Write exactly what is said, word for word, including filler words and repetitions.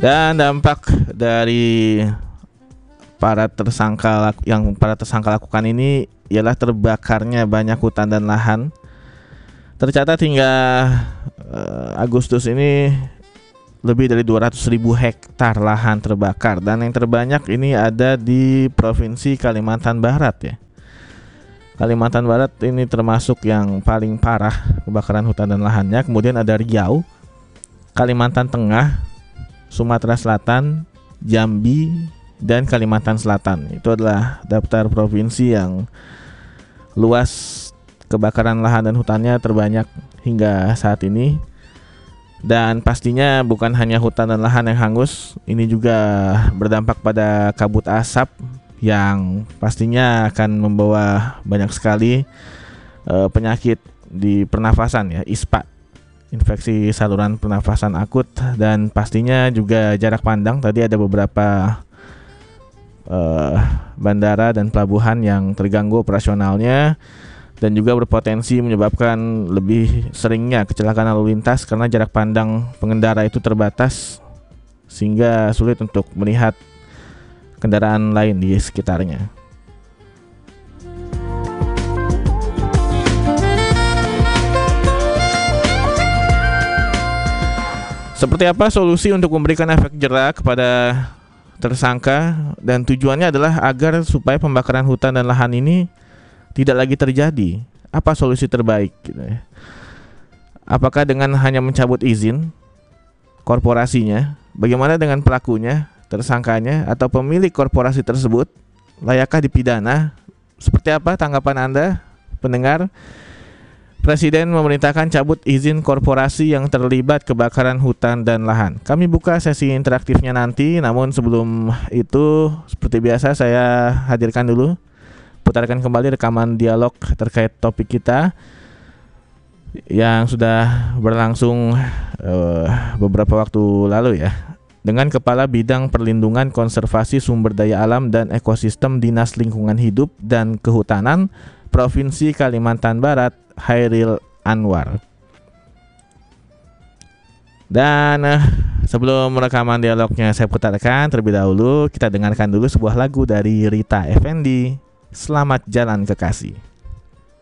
Dan dampak dari para tersangka yang para tersangka lakukan ini ialah terbakarnya banyak hutan dan lahan. Tercatat hingga uh, Agustus ini lebih dari dua ratus ribu hektar lahan terbakar, dan yang terbanyak ini ada di Provinsi Kalimantan Barat ya. Kalimantan Barat ini termasuk yang paling parah kebakaran hutan dan lahannya. Kemudian ada Riau, Kalimantan Tengah, Sumatera Selatan, Jambi, dan Kalimantan Selatan. Itu adalah daftar provinsi yang luas kebakaran lahan dan hutannya terbanyak hingga saat ini. Dan pastinya bukan hanya hutan dan lahan yang hangus, ini juga berdampak pada kabut asap yang pastinya akan membawa banyak sekali uh, penyakit di pernafasan ya, I S P A, infeksi saluran pernafasan akut, dan pastinya juga jarak pandang. Tadi ada beberapa uh, bandara dan pelabuhan yang terganggu operasionalnya, dan juga berpotensi menyebabkan lebih seringnya kecelakaan lalu lintas karena jarak pandang pengendara itu terbatas sehingga sulit untuk melihat kendaraan lain di sekitarnya. Seperti apa solusi untuk memberikan efek jera kepada tersangka, dan tujuannya adalah agar supaya pembakaran hutan dan lahan ini tidak lagi terjadi. Apa solusi terbaik gitu ya? Apakah dengan hanya mencabut izin korporasinya? Bagaimana dengan pelakunya, tersangkanya, atau pemilik korporasi tersebut? Layakkah dipidana? Seperti apa tanggapan Anda, pendengar? Presiden memerintahkan cabut izin korporasi yang terlibat kebakaran hutan dan lahan. Kami buka sesi interaktifnya nanti, namun sebelum itu seperti biasa saya hadirkan dulu, putarkan kembali rekaman dialog terkait topik kita yang sudah berlangsung uh, beberapa waktu lalu ya, dengan Kepala Bidang Perlindungan Konservasi Sumber Daya Alam dan Ekosistem Dinas Lingkungan Hidup dan Kehutanan Provinsi Kalimantan Barat, Hairil Anwar. Dan uh, sebelum rekaman dialognya saya putarkan terlebih dahulu, kita dengarkan dulu sebuah lagu dari Rita Effendy, Selamat Jalan Kekasih.